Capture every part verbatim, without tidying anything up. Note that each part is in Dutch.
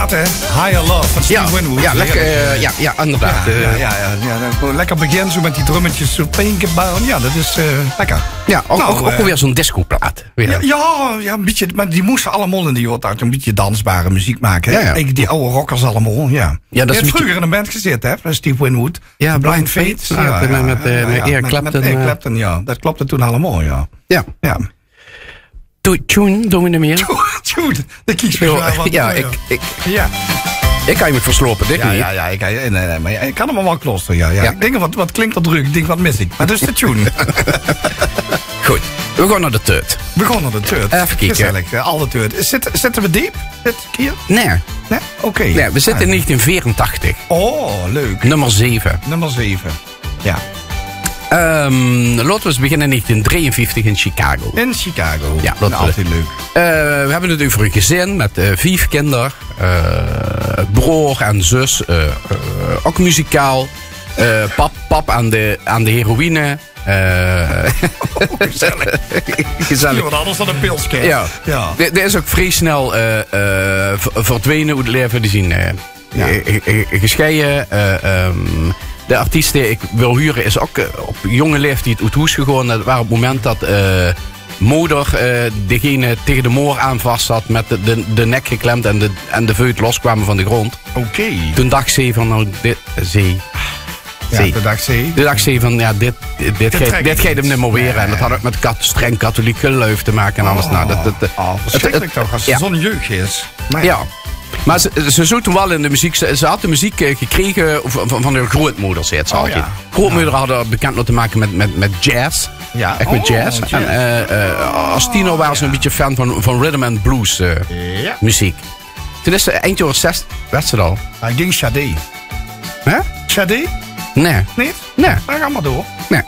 plaat, hè? Higher Love van Steve Ja, Winwood. ja, lekker, uh, ja, ja, inderdaad. Ja, uh, ja, ja, ja, ja, lekker begin zo met die drummetjes zo pinkenbouwen. Ja, dat is uh, lekker. Ja, ook, nou, ook, ook uh, weer zo'n discoplaat. Ja, ja, ja, een beetje, maar die moesten allemaal in die hoort uit een beetje dansbare muziek maken. Hè? Ja, ja. Die oude rockers allemaal, ja. Ja, dat je hebt vroeger in een band gezeten, hè? Van Steve Winwood. Ja, Blind Faith. Ja, ja, ja, met, uh, ja, met Eric Clapton. Met, met Eric Clapton, ja. Dat klopte toen allemaal, ja. Ja. Ja. Tune, doen we er meer? Tune, dat kies je wel wat. Ja, ik, ik, ja. ik kan je me verslopen, dit ja, niet. Ja, ja, ik, nee, nee, maar ik kan hem wel klosteren, ja, ja. ja. Ik denk, wat, wat klinkt dat druk? Ik denk, wat mis ik? Maar dat is de tune. Goed, we gaan naar de teut. We gaan naar de teut. Even kijken. Gezellig, al de teut. Zit, zitten we diep dit keer? Nee. Nee? Oké. Okay. Nee, we zitten in negentien vierentachtig. Oh, leuk. Nummer zeven. Nummer zeven, ja. Um, laten we eens beginnen in negentien drieënvijftig in Chicago. In Chicago. Ja, dat is altijd leuk. Uh, we hebben het over een gezin met uh, vijf kinderen. Uh, broer en zus. Uh, uh, ook muzikaal. Uh, pap, pap aan de, aan de heroïne. Uh, oh, gezellig. Gezellig. Wat anders dan een pilsje. Ja. Ja. Er is ook vrij snel uh, uh, verdwenen hoe het leven. Die zien uh, ja. gescheiden. Uh, um, De artiest die ik wil huren is ook uh, op jonge leeftijd uit huis gegaan. Dat was op het moment dat uh, moeder uh, degene tegen de moor aan vast zat met de, de, de nek geklemd en de, en de veut loskwamen van de grond. Oké. Okay. Toen dacht ze van nou dit zee. Ja, toen dacht ze. Toen dacht ze van ja dit dit, dit, dit, dit gaat hem niet meer weer. Nee. En dat had ook met kat, streng katholiek geloof te maken en alles. Oh, nou, dat, dat, dat, oh, verschrikkelijk toch als het ja. zo'n jeugd is. Maar ja. Maar ze, ze zochten wel in de muziek. Ze, ze had de muziek uh, gekregen van, van hun grootmoeders. Het oh, ja. Grootmoeder nou. hadden bekend nog te maken met, met, met jazz. Ja. Echt met oh, jazz. jazz. En, uh, uh, als tiener waren ze ja. een beetje fan van, van rhythm and blues uh, ja. muziek. Toen is ze eind jaren zestig. Werd ze al? Hij ging Sade. Hè? Huh? Sade? Nee. Niet? Nee. Dan gaan we door. Nee.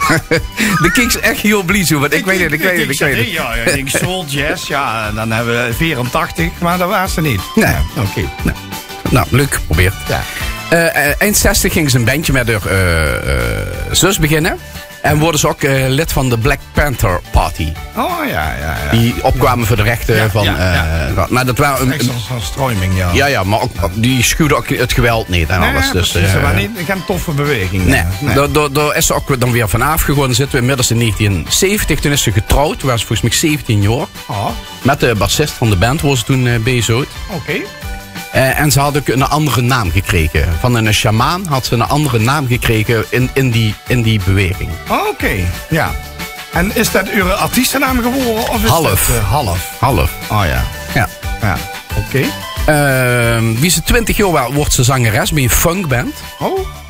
De Kings echt heel blij zo, want ik, ik weet het, ik weet het, ik weet het. Ja, ik denk soul, jazz, ja, dan hebben we vierentachtig, maar dat was ze niet. Nee. Ja, oké. Okay. Nee. Nou, leuk, probeer. Ja. Uh, eind zestig ging ze een bandje met haar uh, uh, zus beginnen. En worden ze ook uh, lid van de Black Panther Party. Oh ja, ja, ja. Die opkwamen voor de rechten ja, van. Ja, ja. Uh, maar dat waren een. Zo'n stroming, ja. Ja, ja, maar ook, die schuwden ook het geweld niet en nee, alles. Dus, precies, uh, maar niet geen toffe beweging. Nee, nee. Daar, daar is ze ook dan weer vanaf gegaan. Dan zitten we inmiddels in negentien zeventig. Toen is ze getrouwd. Toen was ze volgens mij zeventien jaar. Oh. Met de bassist van de band was ze toen uh, bezig. Oké. Okay. Uh, en ze had ook een andere naam gekregen. Van een sjamaan had ze een andere naam gekregen in, in, die, in die beweging. Oké, okay. Ja. En is dat uw artiestennaam geworden? Of is half. Dat, uh, half. Half. Oh ja. Ja. Ja. Oké. Okay. Uh, wie ze twintig jaar was, wordt ze zangeres bij een funkband. Oh.